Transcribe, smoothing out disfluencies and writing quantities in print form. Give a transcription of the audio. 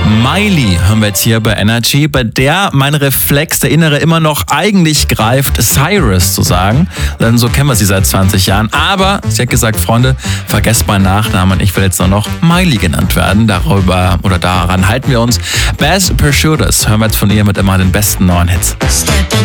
Miley hören wir jetzt hier bei Energy, bei der mein Reflex, der Innere, immer noch eigentlich greift, Cyrus zu sagen. Denn so kennen wir sie seit 20 Jahren. Aber sie hat gesagt, Freunde, vergesst meinen Nachnamen. Ich will jetzt nur noch Miley genannt werden. Daran halten wir uns. Best Pursuiters hören wir jetzt von ihr mit immer den besten neuen Hits.